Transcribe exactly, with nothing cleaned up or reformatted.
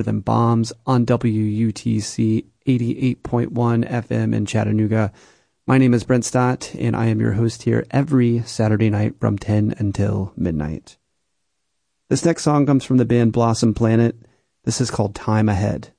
Than Bombs on W U T C eighty-eight point one F M in Chattanooga. My name is Brent Stott, and I am your host here every Saturday night from ten until midnight. This next song comes from the band Blossom Planet. This is called Time Ahead.